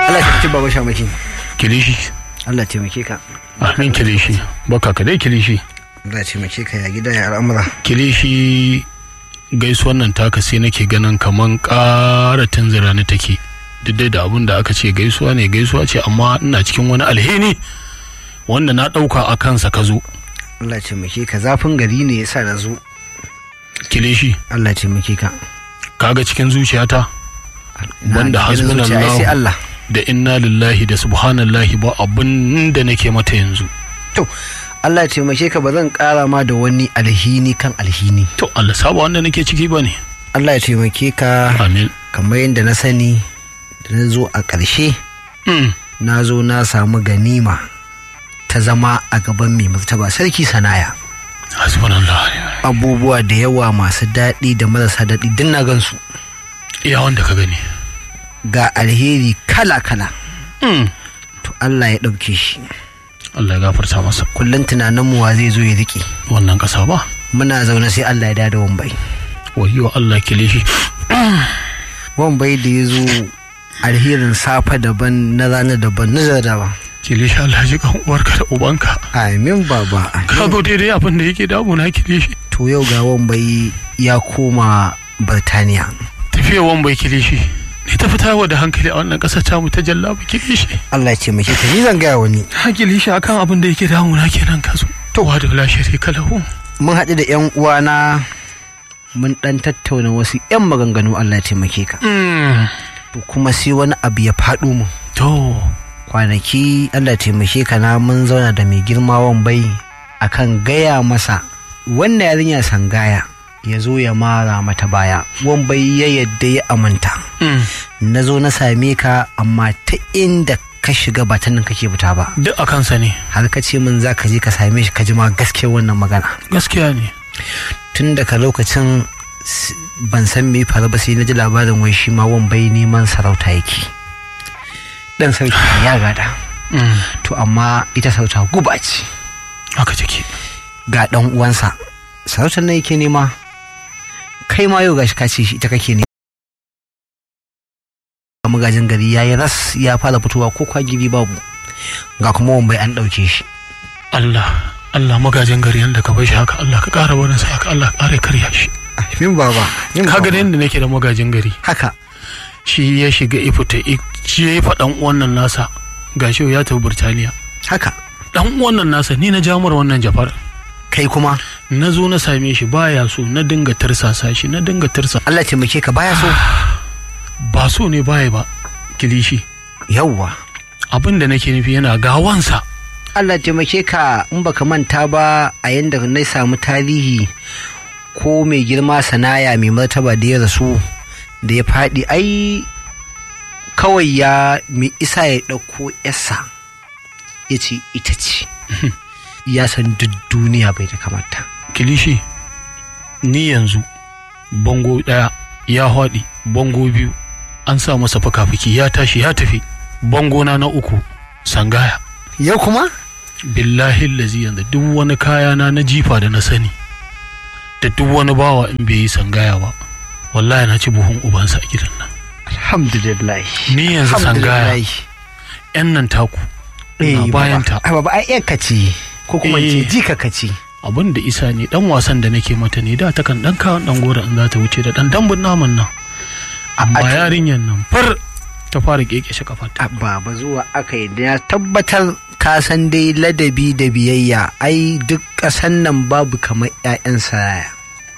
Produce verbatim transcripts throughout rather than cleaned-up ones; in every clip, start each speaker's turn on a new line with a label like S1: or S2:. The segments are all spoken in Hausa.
S1: Allah ya taimake baba Shamaki.
S2: Kilishi.
S1: Allah ya taimake ka.
S2: Amin Kilishi. Baka ka dai Kilishi.
S1: Allah ya taimake ka ya gida ya al'amura.
S2: Kilishi gaisuwan nan taka sai nake ganin kaman ƙara tunzura ni take. Duk dai da abin da aka ce gaisuwa ne gaisuwa ce amma ina cikin wani alheri wanda na ɗauka a kansa ka zo.
S1: Allah ya taimake ka zafin gari ne yasa na zo.
S2: Kilishi.
S1: Allah ya taimake ka.
S2: Kaga cikin zuciyata wanda hasbunallahu
S1: Allah
S2: da inna lillahi da subhanallahi ba abin da nake mata yanzu.
S1: To Allah ya taimake ka ba zan kara ma da wani alhini kan alhini.
S2: To Allah saba wanda nake ciki bane.
S1: Allah ya taimake ka.
S2: Amin.
S1: Kamar yadda na sani da na zo a ƙarshe
S2: mm.
S1: na zo na samu ganima ta zama a gaban mai martaba sarki Sanaya.
S2: Hasbunallah.
S1: Abubuwa da yawa masu daɗi da marasa daɗi duk na gansu.
S2: Iya wanda ka gani.
S1: Ga alheri kala-kala.
S2: Mm.
S1: To Allah ya ɗauke shi.
S2: Allah ya gafarta masa.
S1: Kullum tunaninmu wa zai zo ya riƙe.
S2: Wannan ƙasa ba.
S1: Muna zaune sai Allah ya dada Wambai.
S2: Wayyo Allah Kilishi.
S1: Wambai da ya zo alherin safa daban na rana daban na zardawa.
S2: Kilishi Allah ji kan uwarka da ubanka.
S1: Amin baba.
S2: Ka zo daidai abin da yake damuna Kilishi.
S1: To yau ga Wambai ya koma Birtaniya.
S2: Tafiya Wambai Kilishi. Ni ta fita wa da hankali a wannan ƙasar tamu ta Jallaba Kilishi.
S1: Allah ya ce mace ka ni zan gaya wani.
S2: Ha Kilishi akan abin da yake damuna kenan ka zo. To wa da la sharika lahu.
S1: Mun haɗu da ƴan uwana mun ɗan tattauna wasu ƴan maganganu Allah ya taimake ka. To kuma sai wani abu ya faɗo mu.
S2: To
S1: kwanaki Allah ya taimake ka na mun zauna da mai girma Wambai akan gaya masa wannan yarinya Sangaya ya zo ya mara mata baya. Wambai ya yadda ya amanta. Na zo na same ka amma ta inda ka shiga ba ta nan kake fita ba.
S2: Duk a kansa ne.
S1: Har ka ce min za ka je ka same shi ka ji ma gaskiyar wannan magana.
S2: Gaskiya ne.
S1: Tun daga lokacin ban san me faru ba sai na ji labarin wai shi ma Wambai neman sarauta yake. Dan sarki ya gada. To amma ita sarauta guba ce.
S2: Haka take.
S1: Ga dan uwansa sarautar nan yake nema. Kai ma yau gashi ka ce shi ita kake ne. Magajin gari yayi ras ya fara fitowa ko kwagiri babu. Ga kuma Wambai an dauke shi.
S2: Allah Allah magajin gari yanda ka bar shi haka Allah ka ƙara barin sa haka Allah ka ƙara karya shi.
S1: Min baba.
S2: Kaga da yanda nake da magajin gari.
S1: Haka.
S2: Shi ya shiga ifita shi ya faɗan wannan nasa gashi ya tafi Burtaniya.
S1: Haka.
S2: Dan wannan nasa ni na jamar wannan jafar.
S1: Kai kuma
S2: na zo na same shi baya so na dinga tarsasa shi na dinga tarsa.
S1: Allah ya taimake ka baya so.
S2: Ba so ne baya ba Kilishi.
S1: Yawwa.
S2: Abin da nake nufi yana gawansa.
S1: Allah ya taimake ka in baka manta ba a yanda na samu tarihi ko mai girma Sanaya mai martaba da ya rasu da ya faɗi ai kawai ya mai isa ya ɗauko yasa ya ce ita ce. Ya san duk duniya bai da kamata.
S2: Kilishi ni yanzu bango ɗaya ya haɗi bango biyu an sa masa fuka-fuki ya tashi ya tafi bango na na uku Sangaya.
S1: Yau kuma
S2: billahi lazi yanzu duk wani kaya na na jifa da na sani da duk wani bawa in bai yi Sangaya ba wallahi na ci buhun ubansa a gidan nan.
S1: Alhamdulillah.
S2: Ni yanzu Sangaya yan nan taku na bayan ta.
S1: Ai baba ai yan kace ko kuma ce jika kace.
S2: Abin da isa ne dan wasan da nake mata ne da ta kan dan kawo dan gora in za ta wuce da dan dambun naman nan. Amma yarinyan nan far ta fara kekeshe kafarta.
S1: Baba zuwa aka yi da tabbatar ka san dai ladabi da biyayya ai duk kasan nan babu kamar ƴaƴan Sanaya.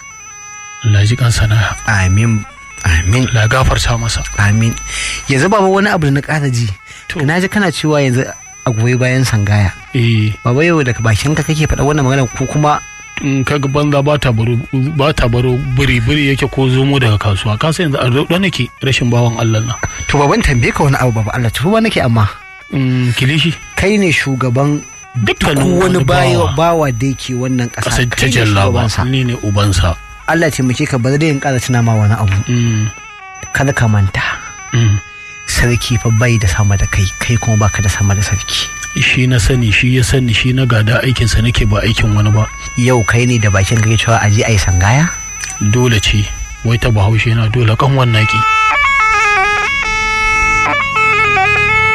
S2: Allah ji kan Sanaya.
S1: Amin amin.
S2: Allah gafarta masa.
S1: Amin. Yanzu baba wani abu da na ƙara ji. Na ji kana cewa yanzu a goyi bayan Sangaya.
S2: Eh.
S1: Baba yau daga bakin ka kake faɗa wannan magana ko kuma
S2: in kaga banza ba ta baro ba ta baro biri biri yake ko zomo daga kasuwa ka san yanzu a roɗo nake rashin bawan Allah na.
S1: To baban tambaye ka wani abu baba Allah tuba nake amma.
S2: Mm, Kilishi.
S1: Kai ne shugaban dukkanin wani bawa bawa da yake wannan ƙasa.
S2: Ƙasar ta Jallaba ni ne ubansa.
S1: Allah taimake ka ba zai in ƙara tuna ma wani abu. Kada ka manta. Sarki fa bai da sama da kai kai kuma baka da sama da sarki.
S2: Shi na sani shi ya sani shi na gada aikinsa nake ba aikin wani ba.
S1: Yau kai ne da bakin kai cewa aje a yi Sangaya?
S2: Dole ce wai ta bahaushe na dole kan wannan ki.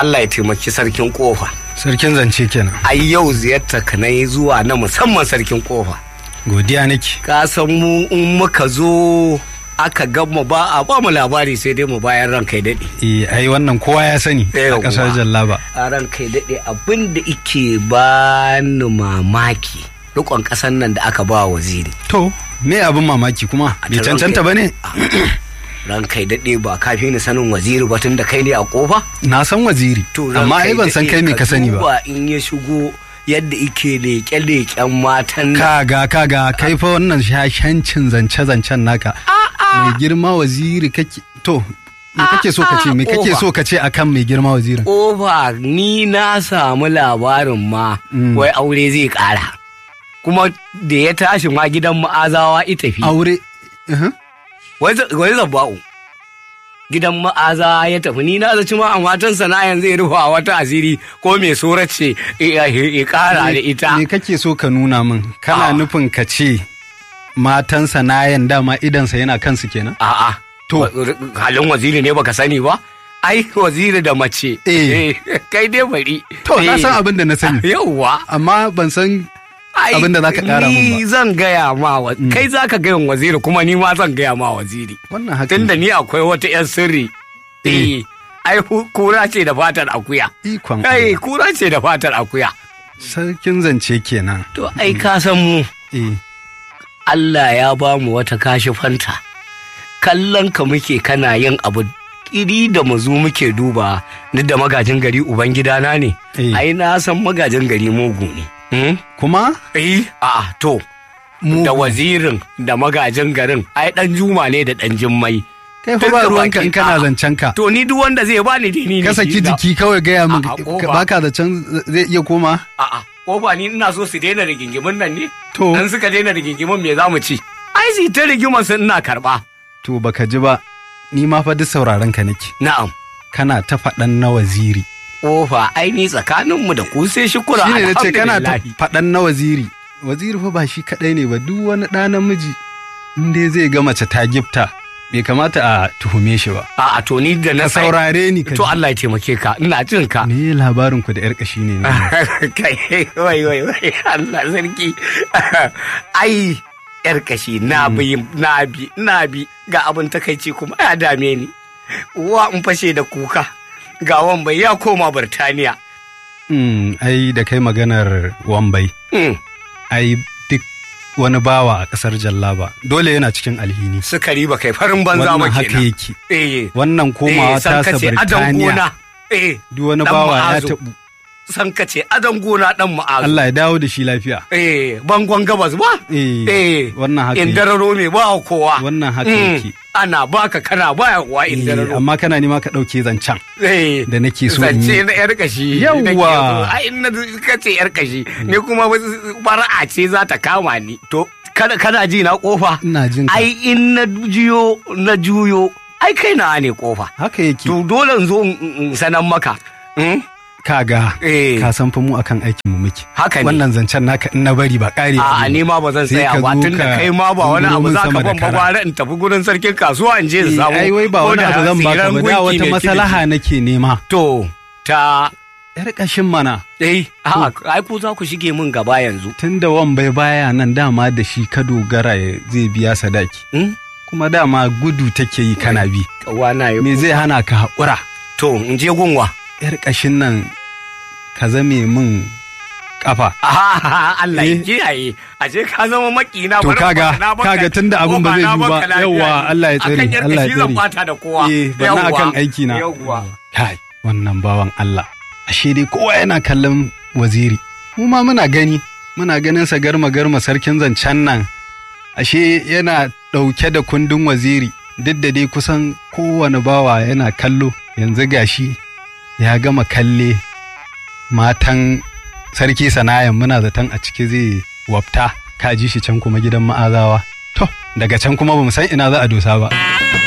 S1: Allah ya taimaki sarkin kofa.
S3: Sarkin zance kenan.
S1: Ai yau ziyartar ka na yi zuwa na musamman sarkin kofa.
S3: Godiya nake.
S1: Ka san mu in muka zo aka gama ba a ba mu labari sai dai mu bayan ran kai daɗe.
S3: Eh ai wannan kowa ya sani a ƙasar Jallaba.
S1: A ran kai daɗe abin da ike ba ni mamaki rikon ƙasar nan da aka ba waziri.
S3: To me abin mamaki kuma bai cancanta ba ne?
S1: Ran kai daɗe ba kafi ni sanin waziri ba tun da kai ne a ƙofa?
S3: Na san waziri amma ai ban san kai me ka sani ba.
S1: In ya shigo yadda ike leƙe-leƙen matan
S3: kaga kaga kai fa wannan shashancin zance-zancen naka mai girma waziri kake to me kake so ka ce me kake so ka ce akan mai girma wazirin?
S1: Oba ni na samu labarin ma wai aure zai ƙara kuma da ya tashi ma gidan ma'azawa ita fi
S3: aure
S1: wai zabba'u gidan ma'aza ya tafi ni na zaci ma a matan sana'an zai rufa wata asiri ko mai surar ce ya kara da ita.
S3: Me kake so ka nuna min kana nufin ka ce matan sana'an dama idansa yana kansu kenan?
S1: A'a to halin waziri ne baka sani ba? Ai waziri da mace
S3: eh
S1: kai dai bari.
S3: To na san abin da na sani.
S1: Yawwa
S3: amma ban san abin da za ka kara min ba.
S1: Ni zan gaya ma kai za ka gayan waziri kuma ni ma zan gaya ma waziri.
S3: Wannan haka.
S1: Tunda ni akwai wata 'yan sirri. Eh. Ai kura ce da fatar akuya.
S3: Ikon
S1: ai kura ce da fatar akuya.
S3: Sarkin zance kenan.
S1: To ai ka san mu.
S3: Eh.
S1: Allah ya ba mu wata kashifanta. Kallon ka muke kana yin abu iri da mu zo muke duba ni da magajin gari ubangidana ne. Ai na san magajin gari mugu ne.
S3: Hmm? Kuma?
S1: Eh, a to, da wazirin da magajin garin, ai ɗan juma ne da ɗan jimmai.
S3: Kai fa ba ruwanka in kana zancen ka.
S1: To ni duk wanda zai bani dini ne.
S3: Ka saki jiki kawai gaya min baka da can zai iya koma?
S1: A'a, kofa ni ina so su daina rigingimin nan ne.
S3: To.
S1: Dan suka daina rigingimin me za mu ci? Ai su ta rigimar sun ina karɓa.
S3: To baka ji ba, ni ma fa duk sauraron ka nake.
S1: Na'am.
S3: Kana ta faɗan na waziri.
S1: Kofa aini tsakaninmu da ku sai shukura
S3: alhamdulillah. Shi ne nace kana ta faɗan na waziri. Waziri fa ba shi kaɗai ne ba duk wani ɗa namiji in dai zai ga mace ta gifta bai kamata a tuhume shi ba.
S1: A'a to ni da na
S3: saurare ni ka.
S1: To Allah ya taimake ka ina jin ka.
S3: Me labarin ku da yar kashi ne?
S1: Kai wai wai wai Allah sarki. Ai yar kashi na bi na bi na bi ga abin takaici kuma ya dame ni. Wa in fashe da kuka. Ga Wambai ya koma Birtaniya.
S3: Mm, ai da kai maganar Wambai.
S1: Mm.
S3: Ai duk wani bawa a ƙasar Jallaba dole yana cikin alhini.
S1: Sukari ba kai farin banza ma kenan.
S3: Wannan haka yake.
S1: Eh.
S3: Wannan komawa ta sa Birtaniya.
S1: Eh.
S3: Duk wani bawa ya tabu.
S1: San ka ce adon gona dan ma'azu.
S3: Allah ya dawo da shi lafiya.
S1: Eh, bangon gabas ba?
S3: Eh.
S1: Eh.
S3: Wannan haka yake.
S1: Indararo me ba kowa.
S3: Wannan haka yake.
S1: Ana baka kana baya kuwa indararo.
S3: Amma kana nima ka ɗauke zancen.
S1: Eh.
S3: Da nake so in yi.
S1: Zance na yar kashi.
S3: Yawwa.
S1: Ai in na kace yar kashi. Ni kuma fara'a ce za ta kama ni. To kana kana ji na kofa.
S3: Ina jin ka.
S1: Ai in na jiyo na juyo. Ai kai na ne kofa.
S3: Haka yake.
S1: To dole in zo in sanan maka.
S3: Kaga ka san fa mu akan aikin mu muke.
S1: Haka ne.
S3: Wannan zancen naka in na bari ba kare
S1: a ni ma ba zan tsaya ba tun da kai ma ba wani abu za ka ban ba gwara in tafi gurin sarkin kasuwa in je in samu.
S3: Ai wai ba wani abu zan baka ba da wata maslaha nake nema.
S1: To ta
S3: yar kashin mana.
S1: Eh a ai ku za ku shige min gaba yanzu.
S3: Tunda Wambai baya nan dama da shi ka dogara zai biya sadaki. Kuma dama gudu take yi kana bi. Me zai hana ka haƙura?
S1: To in je gunwa.
S3: Yar kashin nan ka zame min kafa.
S1: Allah ya kiyaye. Ashe ka zama makina.
S3: To kaga kaga tunda abun ba zai yi ba. Yawwa Allah ya tsare. Allah ya tsare.
S1: Zan bata da kowa.
S3: Eh bana akan aiki na.
S1: Yawwa.
S3: Kai wannan bawan Allah. Ashe dai kowa yana kallon waziri. Mu ma muna gani. Muna ganin sa garma garma sarkin zancen nan. Ashe yana dauke da kundin waziri. Duk da dai kusan kowane bawa yana kallo. Yanzu gashi ya gama kalle matan sarki sanayan muna zaton a ciki zai wafta ka ji shi can kuma gidan ma'azawa to daga can kuma bamu san ina za a dosa ba.